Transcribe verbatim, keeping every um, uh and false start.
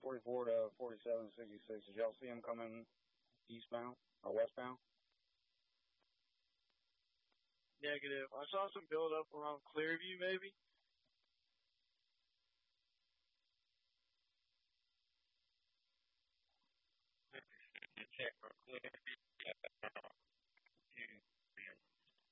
forty-four to forty-seven sixty-six. Did y'all see him coming eastbound or westbound? Negative. I saw some build up around Clearview, maybe. Check for Clearview.